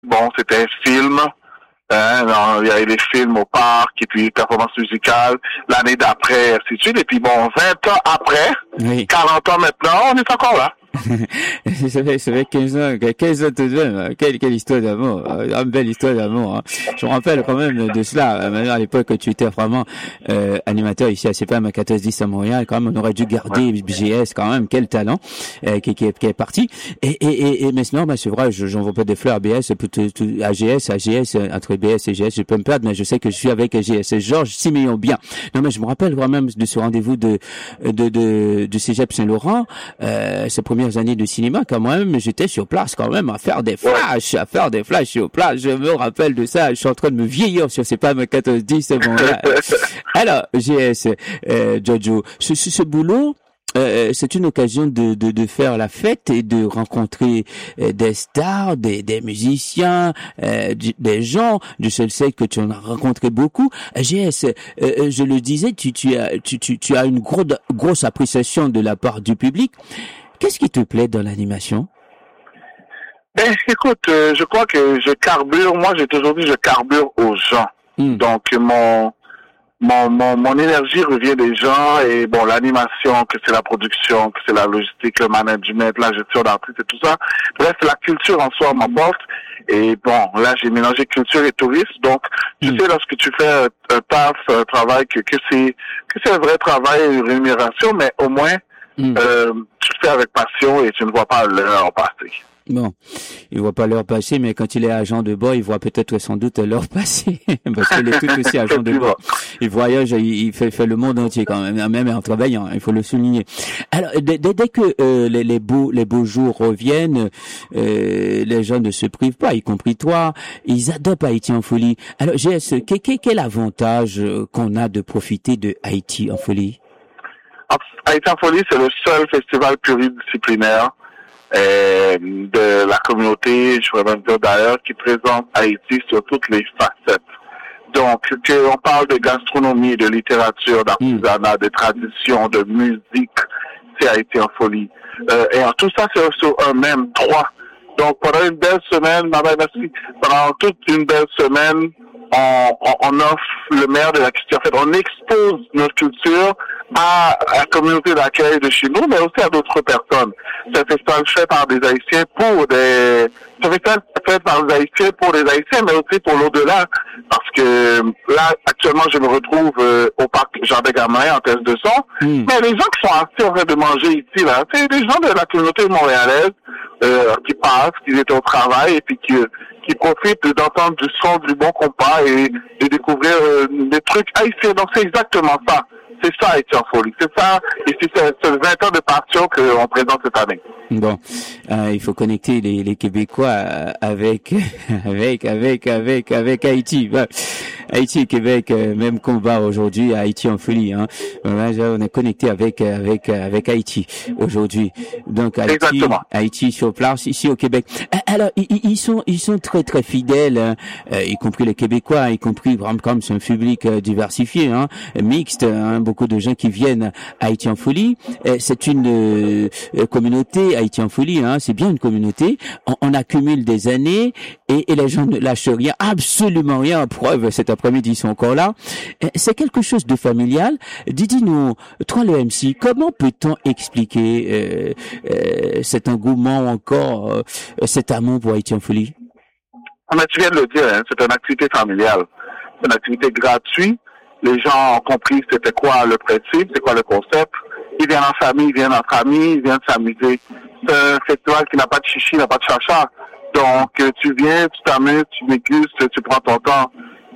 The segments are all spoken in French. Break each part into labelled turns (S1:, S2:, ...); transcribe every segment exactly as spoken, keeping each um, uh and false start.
S1: Bon, c'était un film. Hein, non, il y a eu les films au parc, et puis performance musicale, l'année d'après, ainsi de suite. Et puis bon, vingt ans après, oui. quarante ans maintenant, on est encore là.
S2: ça fait, ça fait quinze ans, quinze ans tout de même. Quelle, quelle histoire d'amour. Une belle histoire d'amour, hein. Je me rappelle quand même de cela. Maintenant, à l'époque, tu étais vraiment, euh, animateur ici à C P M quatorze dix à Montréal. Quand même, on aurait dû garder ouais. G S, quand même. Quel talent, euh, qui, qui, est, qui est parti. Et, et, et, et maintenant, bah, c'est vrai, je, j'en vois pas des fleurs à B S, plutôt, à G S, à G S, entre B S et G S, je peux me perdre, mais je sais que je suis avec G S. Georges six millions bien. Non, mais je me rappelle quand même de ce rendez-vous de, de, de, de Cégep Saint-Laurent, euh, ce premier années de cinéma quand même, j'étais sur place quand même à faire des flashs, à faire des flashs sur place. Je me rappelle de ça. Je suis en train de me vieillir sur ces pas quatorze dix. Bon, là. Alors, G S, euh, Jojo, ce, ce, ce boulot, Euh, c'est une occasion de, de, de faire la fête et de rencontrer euh, des stars, des, des musiciens, euh, des gens du seul sexe que tu en as rencontré beaucoup. G S, euh, je le disais, tu, tu as, tu, tu, tu as une grosse, grosse appréciation de la part du public. Qu'est-ce qui te plaît dans l'animation?
S1: Ben, écoute, euh, je crois que je carbure, moi j'ai toujours dit je carbure aux gens. Mm. Donc mon, mon, mon, mon énergie revient des gens et bon, l'animation, que c'est la production, que c'est la logistique, le management, la gestion d'artistes et tout ça. Bref, la culture en soi m'emporte. Et bon, là j'ai mélangé culture et tourisme. Donc, tu mm. sais, lorsque tu fais un, un taf, un travail, que, que c'est, que c'est un vrai travail et une rémunération, mais au moins, Mm. Euh, tu le fais avec passion et tu ne vois pas l'heure passer.
S2: Bon, il voit pas l'heure passer, mais quand il est agent de bord, il voit peut-être sans doute l'heure passer, parce qu'il est tout aussi agent de bord. Il voyage, il, il fait, fait le monde entier quand même, même en travaillant, il faut le souligner. Alors, dès, dès que euh, les, les beaux les beaux jours reviennent, euh, les gens ne se privent pas, y compris toi, ils adoptent Haïti en folie. Alors, G S, quel, quel, quel avantage qu'on a de profiter de Haïti en folie?
S1: Haïti en folie, c'est le seul festival pluridisciplinaire euh, de la communauté, je pourrais même dire d'ailleurs, qui présente Haïti sur toutes les facettes. Donc, qu'on parle de gastronomie, de littérature, d'artisanat, de tradition, de musique, c'est Haïti en folie. Euh, et en tout ça, c'est sur un même trois. Donc, pendant une belle semaine, madame, merci, pendant toute une belle semaine, on, on, on offre le meilleur de la culture. En fait, on expose notre culture à, à la communauté d'accueil de chez nous, mais aussi à d'autres personnes. C'est un festival fait par des Haïtiens pour des... C'est un festival fait par des Haïtiens pour des Haïtiens, mais aussi pour l'au-delà. Parce que là, actuellement, je me retrouve euh, au parc Jardin-Gamin en test de son. Mm. Mais les gens qui sont assis en train de manger ici, là, c'est des gens de la communauté montréalaise euh, qui passent, qui étaient au travail et puis qui... qui profitent d'entendre du son, du bon compas et, et découvrir euh, des trucs haïtiens. Donc c'est exactement ça. C'est ça Haïti en folie. C'est ça. Et c'est ce vingt ans de passion qu'on présente cette année.
S2: Bon, euh, il faut connecter les, les Québécois avec avec avec avec avec Haïti. Bon, Haïti et Québec, euh, même combat aujourd'hui. Haïti en folie. Hein. On est connecté avec avec avec Haïti aujourd'hui. Donc Haïti, exactement. Haïti sur place ici au Québec. Alors ils, ils sont ils sont très très fidèles, hein, euh, y compris les Québécois, y compris comme c'est un public euh, diversifié, hein, mixte. Hein, beaucoup de gens qui viennent à Haïti en folie. Euh, c'est une euh, communauté. Haïti en folie, hein, c'est bien une communauté. On, on accumule des années et, et les gens ne lâchent rien, absolument rien. Preuve, cet après-midi, ils sont encore là. C'est quelque chose de familial. Dis-nous, toi le M C, comment peut-on expliquer euh, euh, cet engouement ou encore euh, cet amour pour Haïti en folie?
S1: Mais tu viens de le dire, hein, c'est une activité familiale. C'est une activité gratuite. Les gens ont compris c'était quoi le principe, c'est quoi le concept. Ils viennent en famille, ils viennent entre amis, ils viennent s'amuser. C'est un festival qui n'a pas de chichi, n'a pas de chacha. Donc, tu viens, tu t'amuses, tu dégustes, tu prends ton temps.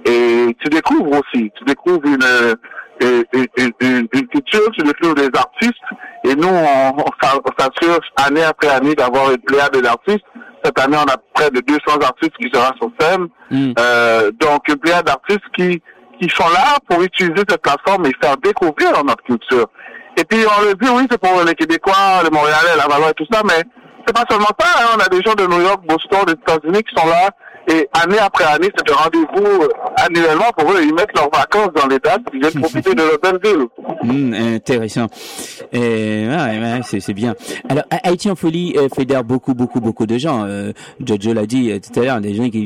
S1: Et tu découvres aussi. Tu découvres une, une, une, une, une culture, tu découvres des artistes. Et nous, on, on s'assure année après année d'avoir une pléiade d'artistes. Cette année, on a près de deux cents artistes qui seront sur scène. Mm. Euh, donc, une pléiade d'artistes qui, qui sont là pour utiliser cette plateforme et faire découvrir notre culture. Et puis, on le dit, oui, c'est pour les Québécois, les Montréalais, la Valois et tout ça, mais c'est pas seulement ça, hein. On a des gens de New York, Boston, des États-Unis qui sont là Et année après année, c'est un rendez-vous euh, annuellement pour eux. Ils mettent leurs vacances dans les dates, ils viennent profiter de leur belle ville.
S2: Mmh, intéressant. Et, ouais, ouais, c'est, c'est bien. Alors, Haïti en folie euh, fédère beaucoup, beaucoup, beaucoup de gens. Euh, Jojo l'a dit euh, tout à l'heure, des gens qui